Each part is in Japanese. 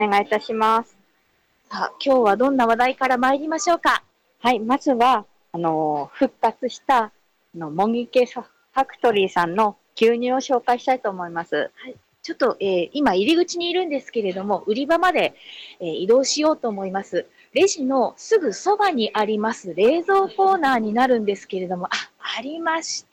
お願いいたします。 さあ、今日はどんな話題から参りましょうか。 はい、まずは、復活した、もぎけファクトリーさんの牛乳を紹介したいと思います。 はい、ちょっと、今入り口にいるんですけれども、売り場まで、移動しようと思います。レジのすぐそばにあります冷蔵コーナーになるんですけれども、ありました。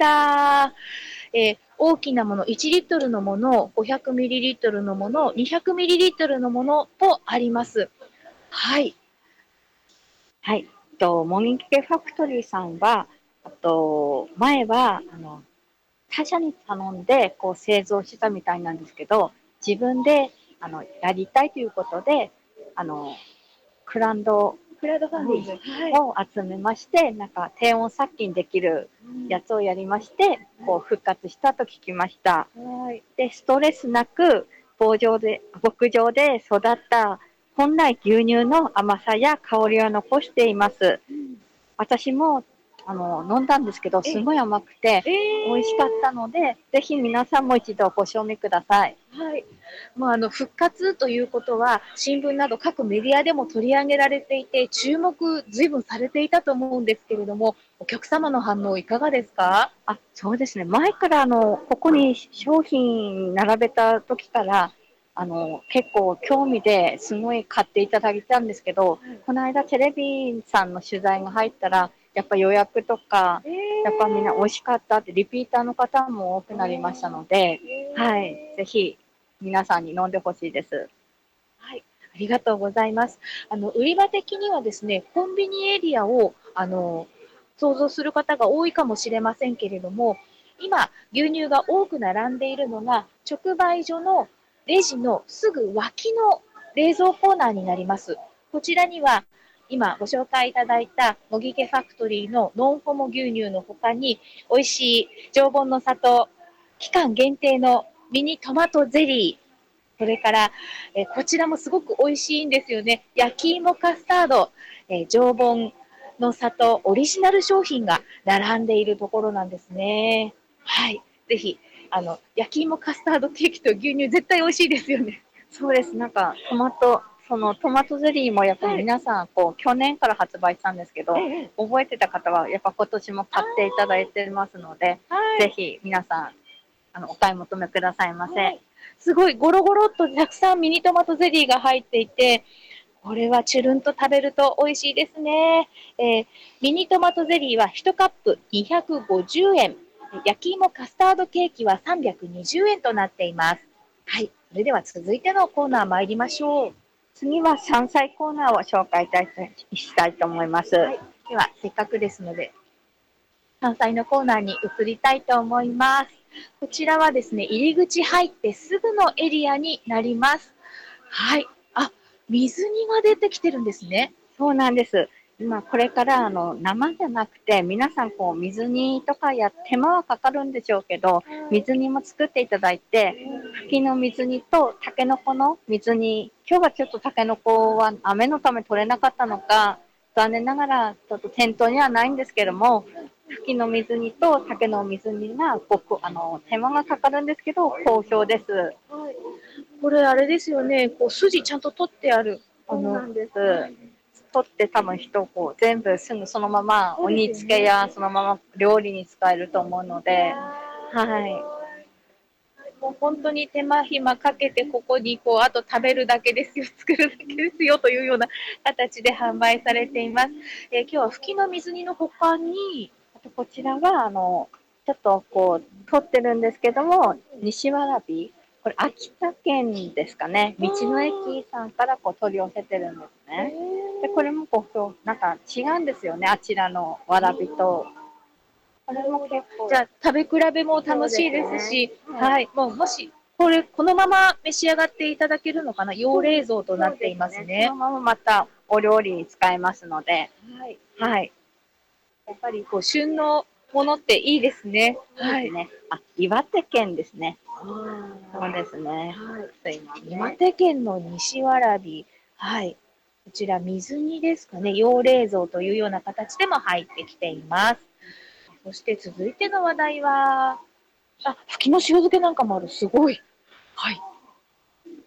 大きなもの、1リットルのもの、500ミリリットルのもの、200ミリリットルのものとあります。はい。 はい。もぎけファクトリーさんは、前は、他社に頼んで、製造したみたいなんですけど、自分で、やりたいということで、あの、 クラウドファンディング。はい。 を集めまして、なんか低温殺菌できるやつをやりまして、復活したと聞きました。 はい。 で、ストレスなく牧場で育った本来牛乳の甘さや香りを残しています。私も飲んだんですけど、すごい甘くて美味しかったので、ぜひ皆さんも一度ご賞味ください。 はい。復活ということは、新聞など各メディアでも取り上げられていて、注目随分されていたと思うんですけれども、お客様の反応いかがですか？ そうですね。前からここに商品並べた時から、結構興味ですごい買っていただいたんですけど、この間テレビさんの取材が入ったら、やっぱ予約とか、やっぱみんな美味しかったってリピーターの方も多くなりましたので、はい。ぜひ皆さんに飲んでほしいです。 はい、ありがとうございます。売り場的にはですね、コンビニエリアを、想像する方が多いかもしれませんけれども、今、牛乳が多く並んでいるのが、直売所のレジのすぐ脇の冷蔵コーナーになります。こちらには、今ご紹介いただいたもぎけファクトリーのノンホモ牛乳の他に、美味しい常温の里、期間限定のミニトマトゼリー、それから、こちらもすごく美味しいんですよね。焼き芋カスタード、常温の里オリジナル商品が並んでいるところなんですね。はい。ぜひ、焼き芋カスタードケーキと牛乳絶対美味しいですよね。 そうです。なんかトマトゼリーもやっぱり皆さん、去年から発売したんですけど、覚えてた方はやっぱ今年も買っていただいてますので、ぜひ皆さん、お買い求めくださいませ。 すごいゴロゴロっとたくさんミニトマトゼリーが入っていて、これはチュルンと食べると美味しいですね。ミニトマトゼリーは1カップ250円。焼き芋カスタードケーキは320円となっています。はい。それでは続いてのコーナー参りましょう。 次は山菜コーナーを紹介したいと思います。 はい。では、せっかくですので、山菜のコーナーに移りたいと思います。こちらはですね、入り口入ってすぐのエリアになります。はい。水煮が出てきてるんですね。 そうなんです。今これから生じゃなくて皆さん水煮とか手間はかかるんでしょうけど、水煮も作っていただいて、茎の水煮とタケノコの水煮、今日はちょっとタケノコは雨のため取れなかったのか、残念ながらちょっと店頭にはないんですけども、茎の水煮と竹の水煮が手間がかかるんですけど好評です。 はい。これあれですよね、こう筋ちゃんと取ってある。 そうなんです。取って多分全部すぐそのままお煮付けやそのまま料理に使えると思うので、はい。 もう本当に手間暇かけてここにあと食べるだけですよ、作るだけですよというような形で販売されています。今日は吹きの水煮の他に、 あとこちらはちょっと取ってるんですけども、西わらび、これ秋田県ですかね。道の駅さんから取り寄せてるんですね。で、これもなんか違うんですよね。あちらのわらびと。これも結構。 じゃあ食べ比べも楽しいですし、はい、もしこのまま召し上がっていただけるのかな、要冷蔵となっていますね。 そのまままたお料理に使えますので、 はい。 はい。 やっぱり旬のものっていいですね。 はい。岩手県ですね。そうですね。 はい。 すいません。 岩手県の西わらび、はい。こちら水煮ですかね、要冷蔵というような形でも入ってきています。そして続いての話題は、吹きの塩漬けなんかもある。すごい。はい。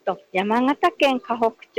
山形県河北町